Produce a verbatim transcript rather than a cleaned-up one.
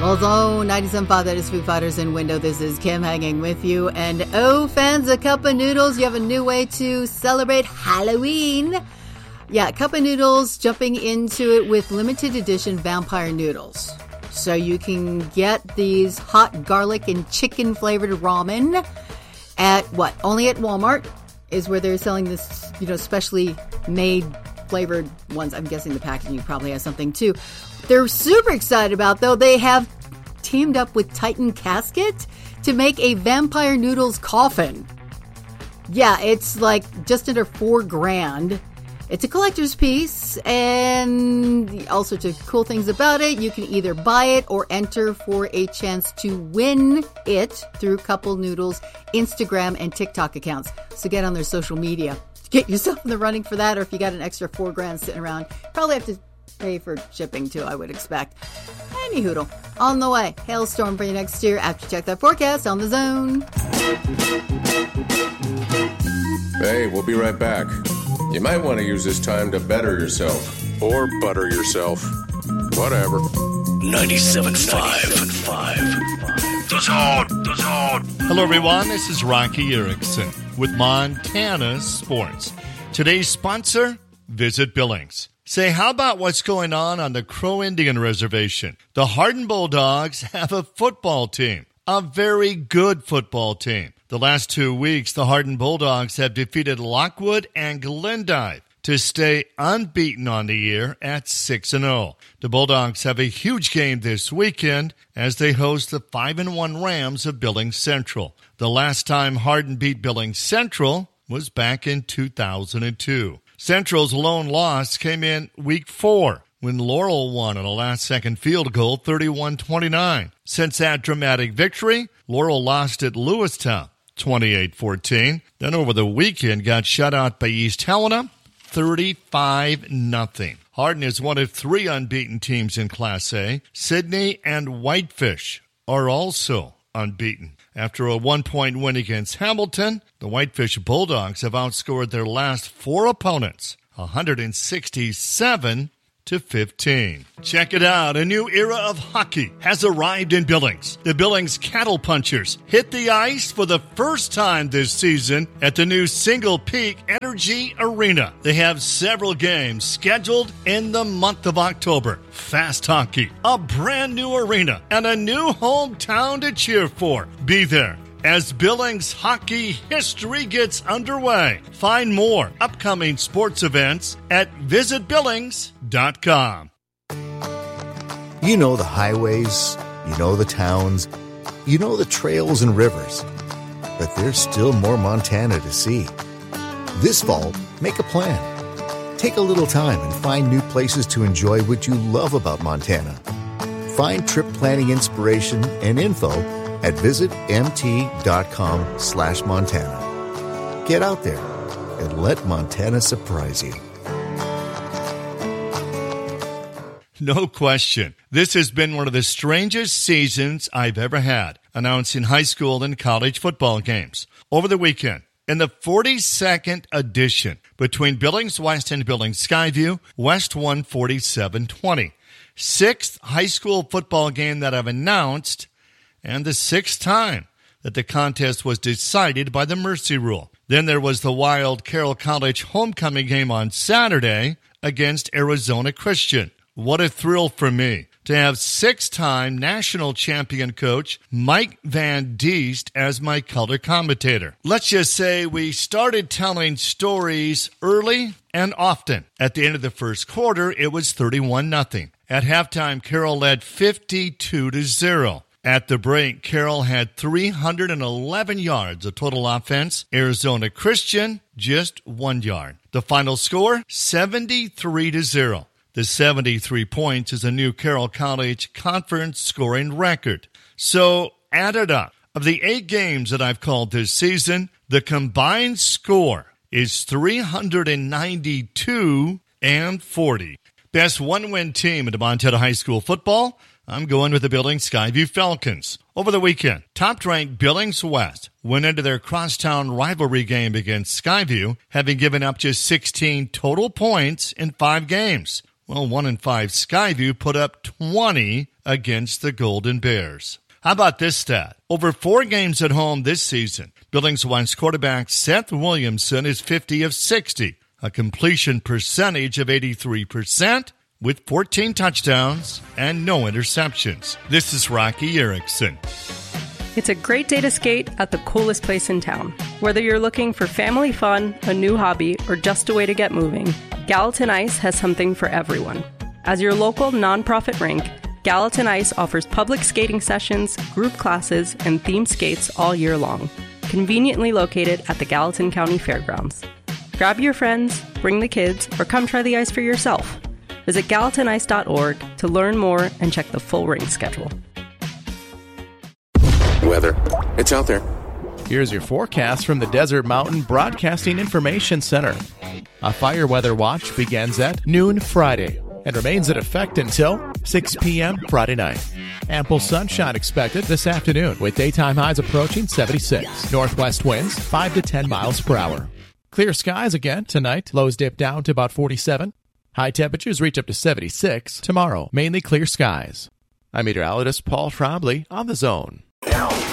Well, so ninety-seven point five, that is Foo Fighters in Window. This is Kim hanging with you. And oh, fans of Cup of Noodles, you have a new way to celebrate Halloween. Yeah, Cup of Noodles jumping into it with limited edition vampire noodles. So you can get these hot garlic and chicken flavored ramen at what? Only at Walmart is where they're selling this, you know, specially made flavored ones. I'm guessing the packaging probably has something too. They're super excited about, though, they have teamed up with Titan Casket to make a vampire noodles coffin. Yeah, it's like just under four grand. It's a collector's piece, and all sorts of cool things about it. You can either buy it or enter for a chance to win it through Couple Noodles Instagram and TikTok accounts. So get on their social media. Get yourself in the running for that, or if you got an extra four grand sitting around, probably have to pay for shipping too, I would expect. Any hoodle. On the way. Hailstorm for you next year after you check that forecast on the Zone. Hey, we'll be right back. You might want to use this time to better yourself. Or butter yourself. Whatever. ninety-seven point five. The Zone! The Zone! Hello, everyone. This is Rocky Erickson with Montana Sports. Today's sponsor, Visit Billings. Say, how about what's going on on the Crow Indian Reservation? The Hardin Bulldogs have a football team, a very good football team. The last two weeks, the Hardin Bulldogs have defeated Lockwood and Glendive to stay unbeaten on the year at six and oh. The Bulldogs have a huge game this weekend as they host the five and one Rams of Billings Central. The last time Hardin beat Billings Central was back in two thousand two. Central's lone loss came in week four when Laurel won on a last-second field goal, thirty-one twenty-nine. Since that dramatic victory, Laurel lost at Lewistown, twenty-eight fourteen. Then over the weekend got shut out by East Helena, thirty-five nothing. Hardin is one of three unbeaten teams in Class A. Sydney and Whitefish are also unbeaten. After a one-point win against Hamilton, the Whitefish Bulldogs have outscored their last four opponents, one hundred sixty-seven to fifteen. Check it out. A new era of hockey has arrived in Billings. The Billings Cattle Punchers hit the ice for the first time this season at the new Single Peak Energy Arena. They have several games scheduled in the month of October. Fast hockey, a brand new arena, and a new hometown to cheer for. Be there as Billings hockey history gets underway. Find more upcoming sports events at visit billings dot com. You know the highways, you know the towns, you know the trails and rivers, but there's still more Montana to see. This fall, make a plan. Take a little time and find new places to enjoy what you love about Montana. Find trip planning inspiration and info at visit m t dot com slash Montana. Get out there and let Montana surprise you. No question. This has been one of the strangest seasons I've ever had, announcing high school and college football games. Over the weekend, in the forty-second edition between Billings West and Billings Skyview, West won forty-seven twenty. Sixth high school football game that I've announced, and the sixth time that the contest was decided by the mercy rule. Then there was the wild Carroll College homecoming game on Saturday against Arizona Christian. What a thrill for me to have six-time national champion coach Mike Van Diest as my color commentator. Let's just say we started telling stories early and often. At the end of the first quarter, it was thirty-one nothing. At halftime, Carroll led fifty-two to zero. At the break, Carroll had three hundred eleven yards of total offense. Arizona Christian, just one yard. The final score, seventy-three to zero. The seventy-three points is a new Carroll College conference scoring record. So, add it up. Of the eight games that I've called this season, the combined score is three hundred ninety-two and forty. Best one-win team in Montana High School football, I'm going with the Billings Skyview Falcons. Over the weekend, top-ranked Billings West went into their crosstown rivalry game against Skyview, having given up just sixteen total points in five games. Well, one and five Skyview put up twenty against the Golden Bears. How about this stat? Over four games at home this season, Billings One's quarterback Seth Williamson is fifty of sixty, a completion percentage of eighty-three percent with fourteen touchdowns and no interceptions. This is Rocky Erickson. It's a great day to skate at the coolest place in town. Whether you're looking for family fun, a new hobby, or just a way to get moving, Gallatin Ice has something for everyone. As your local nonprofit rink, Gallatin Ice offers public skating sessions, group classes, and themed skates all year long, conveniently located at the Gallatin County Fairgrounds. Grab your friends, bring the kids, or come try the ice for yourself. Visit gallatin ice dot org to learn more and check the full rink schedule. Weather. It's out there. Here's your forecast from the Desert Mountain Broadcasting Information Center. A fire weather watch begins at noon Friday and remains in effect until six p.m. Friday night. Ample sunshine expected this afternoon with daytime highs approaching seventy-six. Northwest winds five to ten miles per hour. Clear skies again tonight. Lows dip down to about forty-seven. High temperatures reach up to seventy-six. Tomorrow, mainly clear skies. I'm meteorologist Paul Trombley on The Zone.